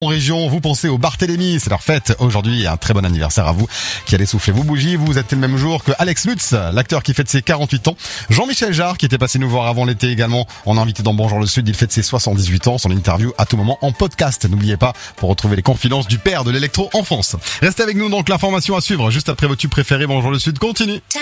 En région, vous pensez au Barthélémy, c'est leur fête aujourd'hui et un très bon anniversaire à vous qui allez souffler vos bougies. Vous êtes le même jour que Alex Lutz, l'acteur qui fête ses 48 ans. Jean-Michel Jarre qui était passé nous voir avant l'été également. On a invité dans Bonjour le Sud, il fête ses 78 ans. Son interview à tout moment en podcast. N'oubliez pas pour retrouver les confidences du père de l'électro en France. Restez avec nous donc, l'information à suivre juste après vos tubes préférés. Bonjour le Sud continue.